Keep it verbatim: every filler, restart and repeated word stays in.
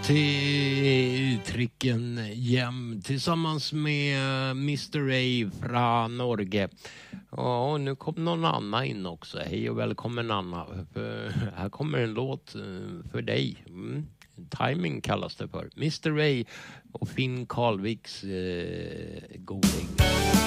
till Tricken Jem tillsammans med mister Ray från Norge. Ja, och nu kom någon Anna in också. Hej och välkommen Anna. För här kommer en låt för dig. Mm. Timing kallas det för. mister Ray och Finn Karlviks eh, goding.